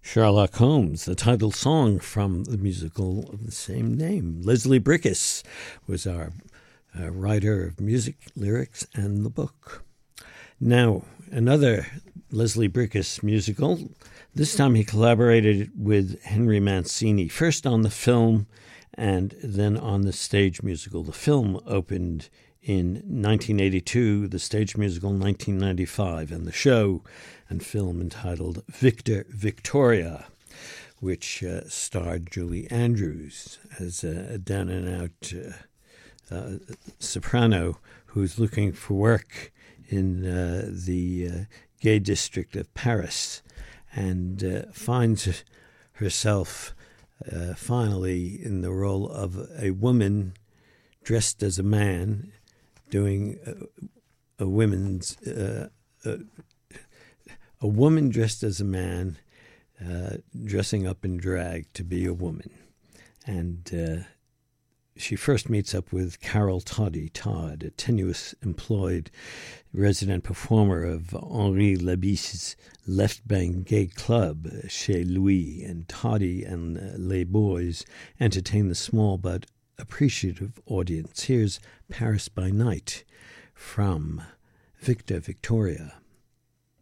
Sherlock Holmes, the title song from the musical of the same name. Leslie Bricusse was our writer of music, lyrics, and the book. Now, another Leslie Bricusse musical. This time he collaborated with Henry Mancini, first on the film and then on the stage musical. The film opened in 1982, the stage musical 1995, and the show and film entitled Victor Victoria, which starred Julie Andrews as a down-and-out soprano who's looking for work in the gay district of Paris and finds herself finally in the role of a woman dressed as a man doing a woman dressed as a man dressing up in drag to be a woman. And she first meets up with Carol Todd, a tenuous employed resident performer of Henri Labisse's Left Bank Gay Club chez Louis, and Toddy and Les Boys entertain the small but appreciative audience. Here's Paris by Night from Victor Victoria.